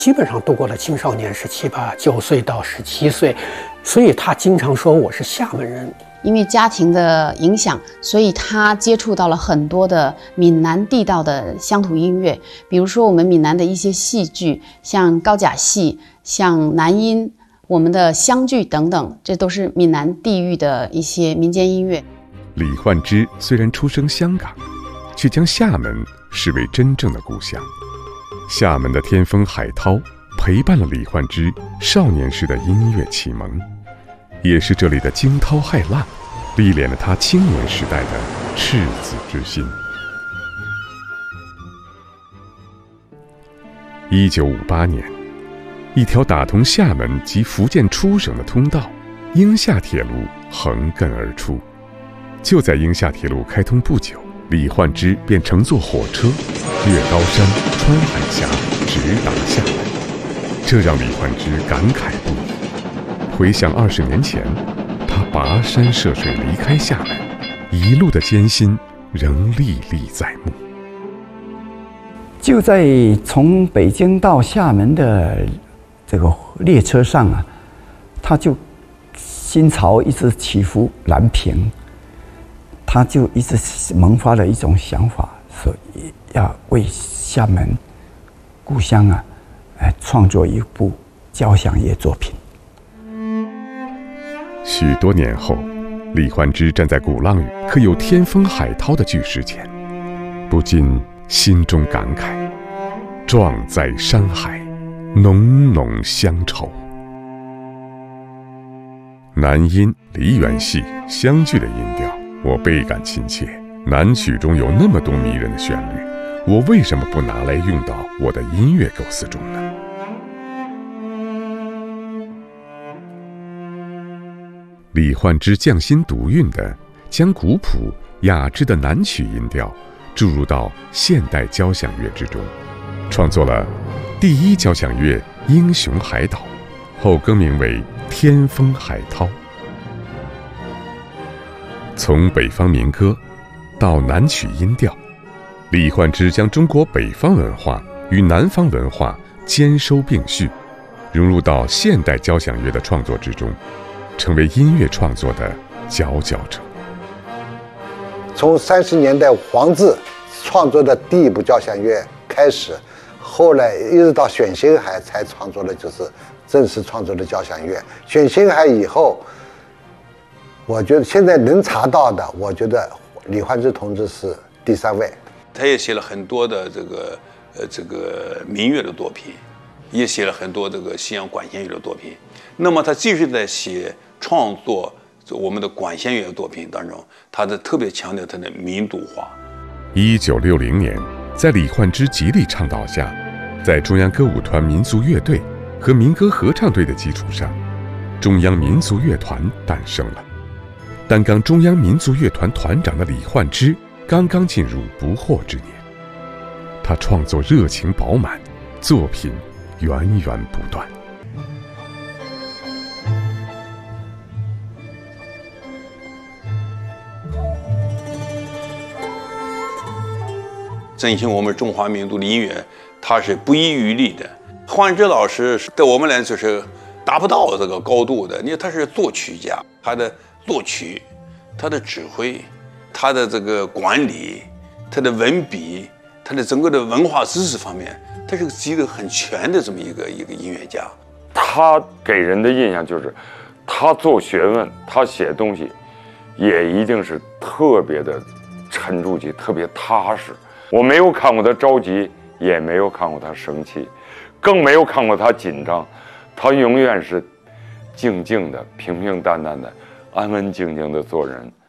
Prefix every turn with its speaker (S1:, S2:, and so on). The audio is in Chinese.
S1: 基本上度过了青少年时期吧，9岁到17岁，所以他经常说我是厦门人。
S2: 因为家庭的影响，所以他接触到了很多的闽南地道的乡土音乐，比如说我们闽南的一些戏剧，像高甲戏，像南音，我们的湘剧等等，这都是闽南地域的一些民间音乐。
S3: 李焕之虽然出生香港，却将厦门视为真正的故乡。厦门的天风海涛陪伴了李焕之少年时的音乐启蒙，也是这里的惊涛骇浪历练了他青年时代的赤子之心。1958年，一条打通厦门及福建出省的通道——英厦铁路横亘而出。就在英厦铁路开通不久，李焕之便乘坐火车越高山穿海峡，直达厦门。这让李焕之感慨不已。回想20年前，他跋山涉水离开厦门，一路的艰辛仍历历在目。
S4: 就在从北京到厦门的这个列车上啊，他就心潮一直起伏难平，他就一直萌发了一种想法，说要为厦门故乡啊，创作一部交响乐作品。
S3: 许多年后，李焕之站在鼓浪屿可有天风海涛的巨石前，不禁心中感慨：壮哉山海，浓浓乡愁。南音、梨园戏、湘剧的音调，我倍感亲切。南曲中有那么多迷人的旋律，我为什么不拿来用到我的音乐构思中呢？李焕之匠心独运地将古朴雅致的南曲音调注入到现代交响乐之中，创作了第一交响乐《英雄海岛》，后更名为《天风海涛》。从北方民歌到南曲音调，李焕之将中国北方文化与南方文化兼收并蓄，融入到现代交响乐的创作之中，成为音乐创作的佼佼者。
S5: 从30年代黄自创作的第一部交响乐开始，后来一直到选星海才创作的就是正式创作的交响乐。选星海以后，我觉得现在能查到的，我觉得李焕之同志是第3位。
S6: 他也写了很多的这个民乐的作品，也写了很多这个西洋管弦乐的作品。那么他继续在创作我们的管弦乐作品当中，他特别强调他的民族化。
S3: 1960年，在李焕之极力倡导下，在中央歌舞团民族乐队和民歌合唱队的基础上，中央民族乐团诞生了。担纲中央民族乐团团长的李焕之刚刚进入不惑之年，他创作热情饱满，作品源源不断。
S6: 振兴我们中华民族的音乐，他是不遗余力的。焕之老师对我们来说是达不到这个高度的，因为他是作曲家，他的作曲、他的指挥、他的这个管理、他的文笔、他的整个的文化知识方面，他是一个很全的这么一个音乐家。
S7: 他给人的印象就是，他做学问，他写东西，也一定是特别的沉住气，特别踏实。我没有看过他着急，也没有看过他生气，更没有看过他紧张。他永远是静静的、平平淡淡的、安安静静的做人。